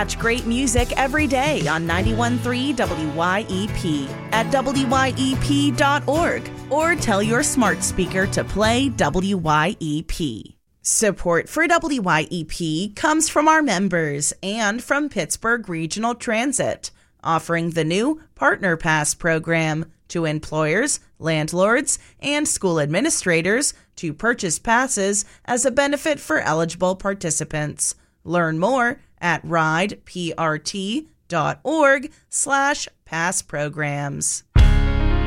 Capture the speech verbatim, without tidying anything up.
Catch great music every day on ninety-one point three W Y E P at W Y E P dot org or tell your smart speaker to play W Y E P. Support for W Y E P comes from our members and from Pittsburgh Regional Transit, offering the new Partner Pass program to employers, landlords, and school administrators to purchase passes as a benefit for eligible participants. Learn more at rideprt.org slash pass programs.